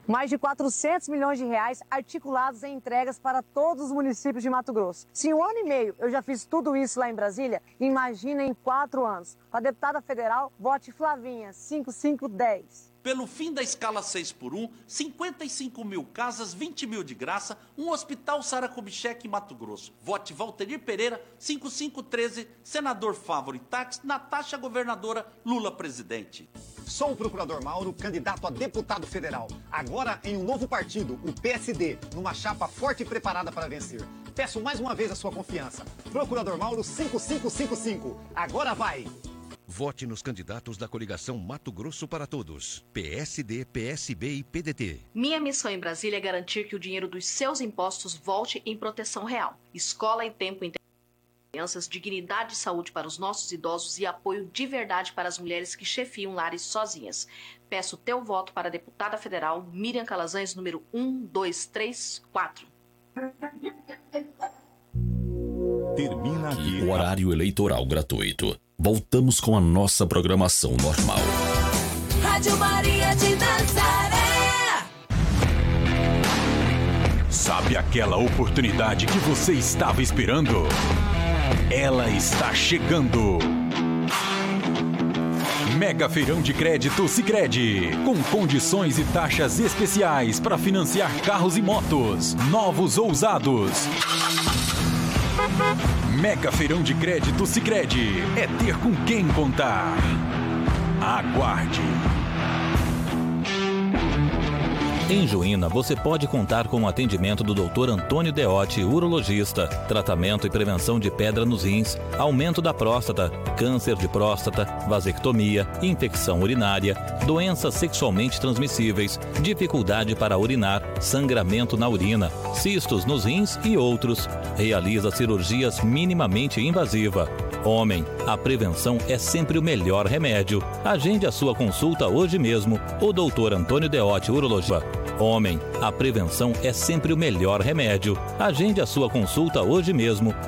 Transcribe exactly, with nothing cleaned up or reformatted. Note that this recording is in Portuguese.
Mais de quatrocentos milhões de reais articulados em entregas para todos os municípios de Mato Grosso. Se em um ano e meio eu já fiz tudo isso lá em Brasília, imagina em quatro anos. Para a deputada federal, vote Flavinha, cinco cinco um zero. Pelo fim da escala seis por um, cinquenta e cinco mil casas, vinte mil de graça, um hospital Sara Kubitschek em Mato Grosso. Vote Valterir Pereira, cinco cinco um três, senador Fávoro Tax, Natasha governadora, Lula presidente. Sou o procurador Mauro, candidato a deputado federal. Agora em um novo partido, o P S D, numa chapa forte e preparada para vencer. Peço mais uma vez a sua confiança. Procurador Mauro cinco cinco cinco cinco. Agora vai! Vote nos candidatos da coligação Mato Grosso para Todos. P S D, P S B e P D T. Minha missão em Brasília é garantir que o dinheiro dos seus impostos volte em proteção real. Escola em tempo integral. Crianças, dignidade e saúde para os nossos idosos e apoio de verdade para as mulheres que chefiam lares sozinhas. Peço teu voto para a deputada federal Miriam Calazans, número um dois três quatro. Termina aqui o horário eleitoral gratuito. Voltamos com a nossa programação normal. Rádio Maria de Nazaré. Sabe aquela oportunidade que você estava esperando? Ela está chegando. Mega Feirão de Crédito Sicredi, com condições e taxas especiais para financiar carros e motos, novos ou usados. Mega Feirão de Crédito Sicredi, é ter com quem contar. Aguarde. Em Juína, você pode contar com o atendimento do doutor Antônio Deotti, urologista, tratamento e prevenção de pedra nos rins, aumento da próstata, câncer de próstata, vasectomia, infecção urinária, doenças sexualmente transmissíveis, dificuldade para urinar, sangramento na urina, cistos nos rins e outros. Realiza cirurgias minimamente invasiva. Homem, a prevenção é sempre o melhor remédio. Agende a sua consulta hoje mesmo. O doutor Antônio Deotti, urologista. Homem, a prevenção é sempre o melhor remédio. Agende a sua consulta hoje mesmo.